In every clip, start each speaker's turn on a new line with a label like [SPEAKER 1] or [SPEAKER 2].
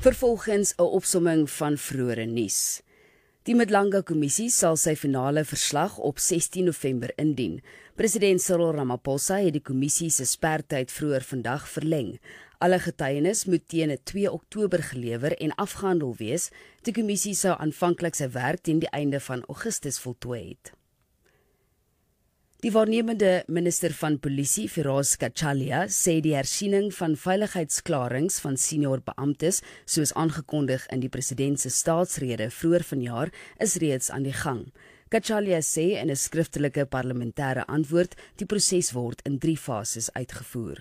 [SPEAKER 1] Vervolgens 'n opsomming van vroeëre nuus. Die Mdlanga-kommissie sal sy finale verslag op 16 November indien. President Cyril Ramaphosa het die kommissie se spertyd vroeër vandag verleng. Alle getuienis moet teen 2 Oktober gelewer en afgehandel wees. Die kommissie sou aanvanklik sy werk teen die einde van Augustus voltooi het. Die waarnemende minister van polisie, Firoz Kachalia, sê die hersiening van veiligheidsklarings van senior beamptes, soos aangekondig in die president se staatsrede vroeër vanjaar, is reeds aan die gang. Kachalia sê in 'n skriftelike parlementêre antwoord, die proses word in 3 fases uitgevoer.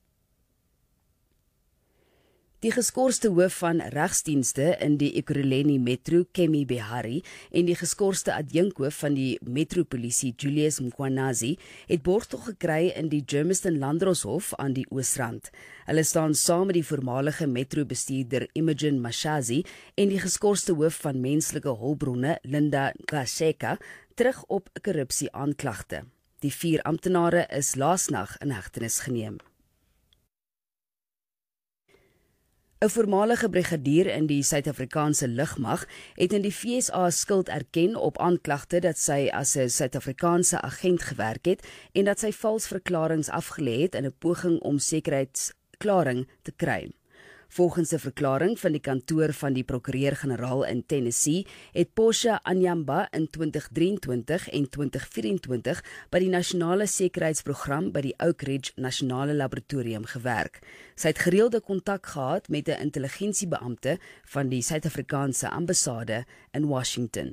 [SPEAKER 1] Die geskorste hoof van regsdienste in die Ekurhuleni Metro, Kemi Behari, en die geskorste adjunkhoof van die Metropolisie, Julius Mkhwanazi, het borgtog gekry in die Germiston Landdroshof aan die Oosrand. Hulle staan saam met die voormalige metrobestuurder Imogen Mashazi en die geskorste hoof van menslike hulpbronne, Linda Ngasheka, terug op korrupsie-aanklagte. Die 4 amptenare is laasnag in hegtenis geneem. 'n Voormalige brigadier in die Suid-Afrikaanse lugmag het in die VSA skuld erken op aanklagte dat sy as 'n Suid-Afrikaanse agent gewerk het en dat sy vals verklaringe afgelê het in 'n poging om sekuriteitsklaring te kry. Volgens 'n verklaring van die kantoor van die prokureur-generaal in Tennessee het Portia Anyamba in 2023 en 2024 by die nasionale sekuriteitsprogram by die Oak Ridge Nasionale Laboratorium gewerk. Sy het gereelde kontak gehad met 'n intelligensiebeampte van die Suid-Afrikaanse ambassade in Washington.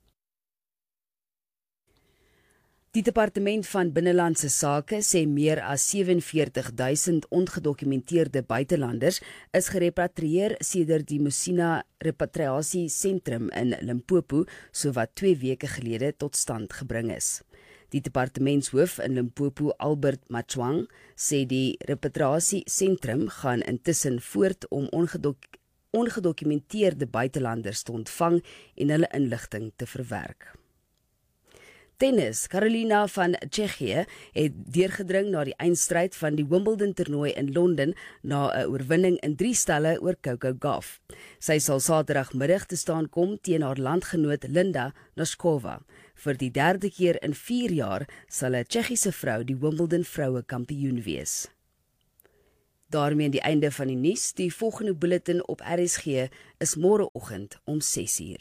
[SPEAKER 1] Die Departement van Binnelandse Sake sê meer as 47,000 ongedokumenteerde buitelanders is gerepatrieer sedert die Musina Repatriasie Sentrum in Limpopo sowat 2 weke gelede tot stand gebring is. Die departementshoof in Limpopo, Albert Machwang, sê die repatriasie sentrum gaan intussen voort om ongedokumenteerde buitelanders te ontvang en hulle inligting te verwerk. Tennis. Karolina van Tsjechië het deurgedring na die eindstryd van die Wimbledon-toernooi in Londen na 'n oorwinning in 3 stelle oor Coco Gauff. Sy sal Saterdagmiddag te staan kom teen haar landgenoot Linda Noskova. Vir die 3de keer in 4 jaar sal 'n Tsjechiese vrou die Wimbledon vroue kampioen wees. Daarmee die einde van die nuus. Die volgende bulletin op RSG is môreoggend om 6:00.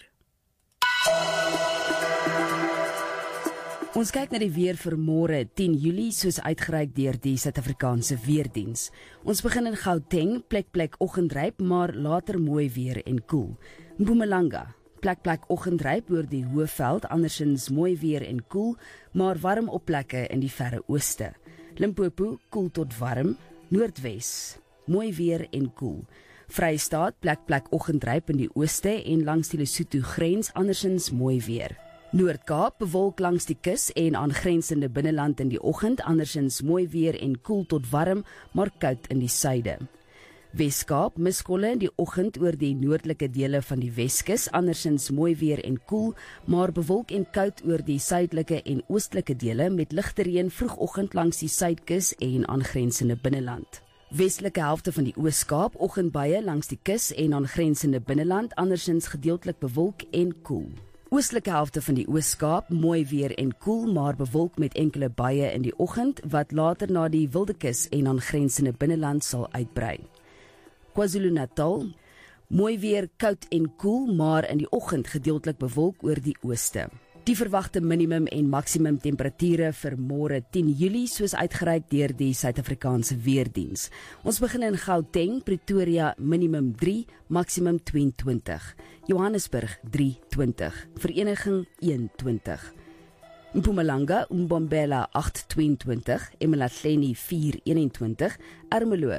[SPEAKER 1] Ons kyk na die weer vir môre 10 Julie soos uitgereik deur die Suid-Afrikaanse Weerdiens. Ons begin in Gauteng, plek oggendryp, maar later mooi weer en koel. Mpumalanga, plek oggendryp oor die Hoëveld, andersins mooi weer en koel, maar warm op plekke in die verre ooste. Limpopo, koel tot warm, Noordwes, mooi weer en koel. Vrystaat, plek oggendryp in die ooste en langs die Lesotho grens, andersins mooi weer. Noord-Kaap bewolk langs die kus en aangrensende binneland in die oggend, andersins mooi weer en koel tot warm, maar koud in die suide. Wes-Kaap miskolle in die oggend oor die noordelike dele van die Weskus, andersins mooi weer en koel, maar bewolk en koud oor die suidelike en oostelike dele met ligte reën vroegoggend langs die suidkus en aangrensende binneland. Westelike helfte van die Oos-Kaap oggendbuie langs die kus en aangrensende binneland, andersins gedeeltelik bewolk en koel. Oostelike helfte van die Oos-Kaap, mooi weer en koel, maar bewolk met enkele buie in die oggend, wat later na die Wildekus en aangrensende binneland sal uitbrei. KwaZulu-Natal, mooi weer, koud en koel, maar in die oggend gedeeltelik bewolk oor die ooste. Die verwagte minimum en maksimum temperature vir môre 10 Julie soos uitgereik deur die Suid-Afrikaanse Weerdiens. Ons begin in Gauteng, Pretoria minimum 3, maksimum 22. Johannesburg 23, Vereniging 21. Mpumalanga, Mbombela 822, Emalahleni 421, Ermelo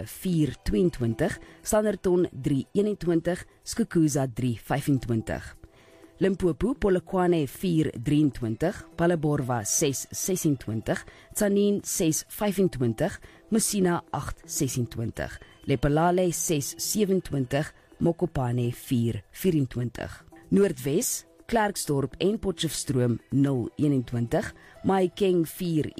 [SPEAKER 1] 422, Standerton 321, Skukuza 325. Limpopo, Polokwane 423, Palleborwa 626, Tzaneen 625, Musina 826, Lephalale 627, Mokopane 424. Noordwes, Klerksdorp en Potchefstroom 021, Mahikeng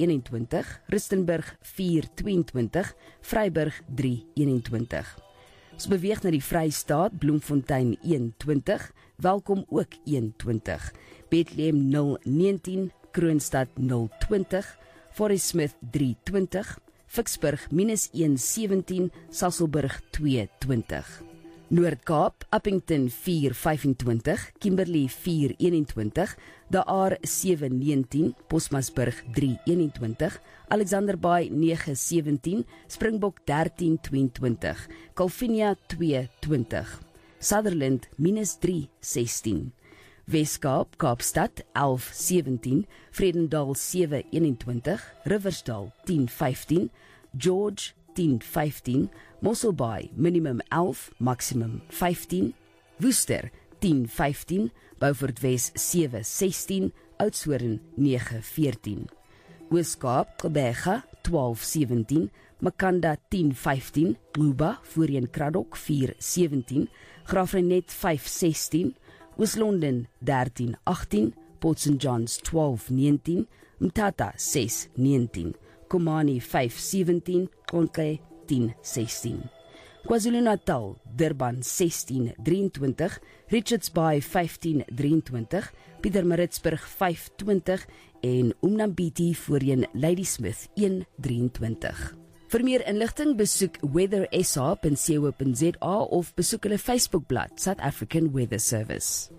[SPEAKER 1] 421, Rustenburg 422, Vryburg 321. Ons beweeg na die Vrystaat, Bloemfontein 120, Welkom ook 120, Bethlehem 019, Kroonstad 020, Forest Smith 320, Vicksburg -117, Sasolburg 220. Noord-Kaap, Upington 425, Kimberley 421, De Aar 719, Bosmasburg 321, Alexanderbaai 917, Springbok 1322, Calvinia 220, Sutherland -316, Weskaap, Kaapstad 1117, Vredendal 721, Riversdal 1015, George 1015, Mosselbaai minimum 11, maximum 15, Woester 1015, Beaufort Wes 716, Oudtshoorn 914, Ooskaap, Gqeberha 1217, Makanda 1015, Nguba voorheen Kraddock 417, Graafrenet 516, Oos-London 1318, Port St Johns 1219, Mthatha 619, Komani 517, Konke 1016. KwaZulu-Natal, Durban 1623, Richards Bay 1523, Pietermaritzburg 520 en Umnambiti voorheen Ladysmith 123. Vir meer inligting besoek weathersa.co.za of besoek hulle Facebookblad South African Weather Service.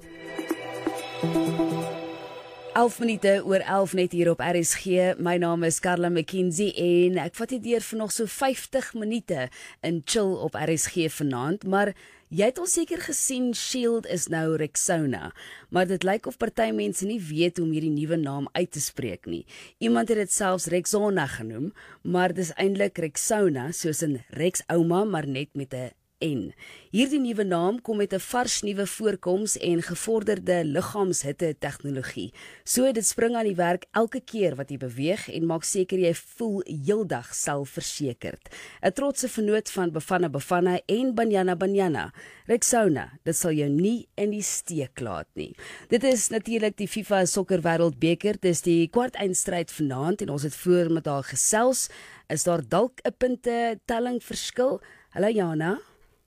[SPEAKER 1] 11 minute oor 11 net hier op RSG. My naam is Carla McKenzie en ek vat hier deur vir nog so 50 minute in chill op RSG vanaand, maar jy het al seker gesien Shield is nou Rexona, maar dit lyk of party mense nie weet hoe hierdie nuwe naam uit te spreek nie. Iemand het dit selfs Rexona genoem, maar dis eintlik Rexona, soos in Rex Ouma, maar net met 'n N. Hierdie nuwe naam kom met 'n vars nuwe voorkoms en gevorderde liggaamshitte tegnologie. So dit spring aan die werk elke keer wat jy beweeg en maak seker jy voel heeldag selfversekerd. 'n Trotse vernoot van Bafana en Banyana. Rexona, dit sal jou nie in die steek laat nie. Dit is natuurlik die FIFA Sokker Wêreldbeker. Dis die kwartfinale vanaand en ons het voor met haar gesels. Is daar dalk 'n punte telling verskil? Hallo Jana.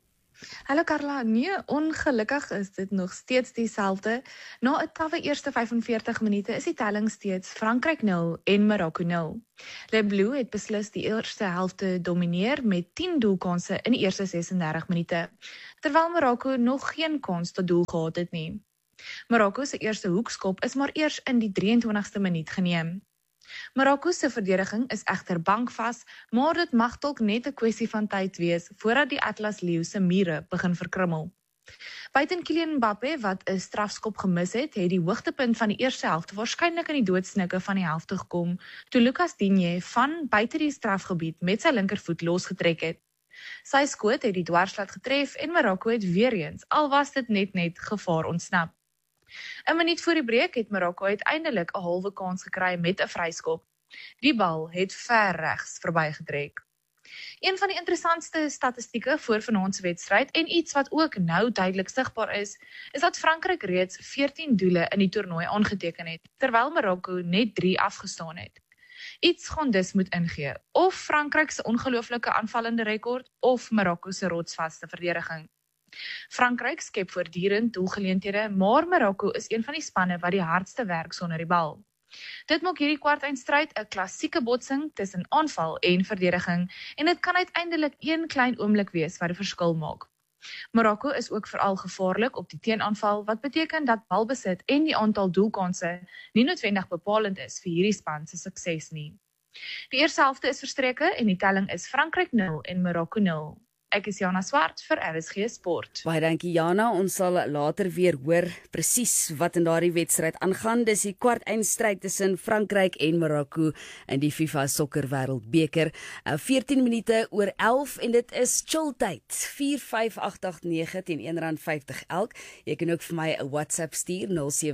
[SPEAKER 2] Hallo Carla, nee, ongelukkig is dit nog steeds dieselfde. Na 'n tawwe eerste 45 minute is die telling steeds Frankryk 0 en Marokko 0. Le Bleu het beslis die eerste helfte domineer met 10 doelkanse in die eerste 36 minute, terwyl Marokko nog geen kans tot doel gehad het nie. Marokko se eerste hoekskop is maar eers in die 23ste minuut geneem. Marokko se verdediging is egter bankvas, maar dit mag dalk net 'n kwessie van tyd wees voordat die Atlas Leeu se mure begin verkrummel. Buiten Kylian Mbappé wat 'n strafskop gemis het die hoogtepunt van die eerste helfte waarskynlik in die doodsnikke van die helfte gekom, toe Lucas Digne van buite die strafgebied met sy linkervoet losgetrek het. Sy skoot het die dwarslat getref en Marokko het weer eens, al was dit net gevaar ontsnap. 'n Minuut voor die breek het Marokko uiteindelik 'n halwe kans gekry met 'n vryskop. Die bal het ver regs verbygetrek. Een van die interessantste statistieke voor vanaand se wedstryd en iets wat ook nou duidelik sigbaar is dat Frankryk reeds 14 doele in die toernooi aangeteken het, terwyl Marokko net 3 afgestaan het. Iets gaan dus moet ingee, of Frankryk se ongelooflike aanvallende rekord of Marokko se rotsvaste verdediging. Frankryk skep voortdurend doelgeleenthede, maar Marokko is een van die spanne wat die hardste werk sonder die bal. Dit maak hierdie kwartfinale 'n klassieke botsing tussen aanval en verdediging en dit kan uiteindelik een klein oomblik wees wat die verskil maak. Marokko is ook veral gevaarlik op die teenaanval, wat beteken dat balbesit en die aantal doelkanse nie noodwendig bepalend is vir hierdie span se sukses nie. Die eerste helfte is verstreke en die telling is Frankryk 0 en Marokko 0. Ek is Jana Swart vir RSG Sport.
[SPEAKER 1] Baie dankie Jana, ons sal later weer hoor presies wat in daardie wedstryd aangaan. Dis die kwartfinale tussen Frankryk en Marokko in die FIFA Sokker Wêreldbeker. 14 minute oor 11 en dit is chilltyd. 45889 teen R1.50 elk. Jy kan ook vir my 'n WhatsApp stuur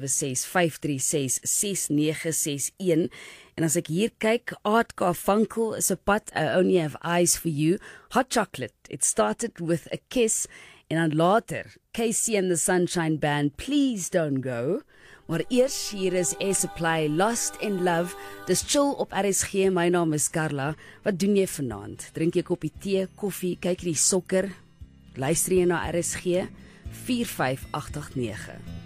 [SPEAKER 1] 0765366961. En as ek hier kyk, Art Garfunkel is op pad, I Only Have Eyes For You, Hot Chocolate, It Started With A Kiss, en dan later, Casey and the Sunshine Band, Please Don't Go. Maar eers hier is Air Supply, Lost in Love, dis chill op RSG, my naam is Carla. Wat doen jy vanaand? Drink jy 'n koppie tee, koffie, kyk die sokker? Luister jy na RSG 45889.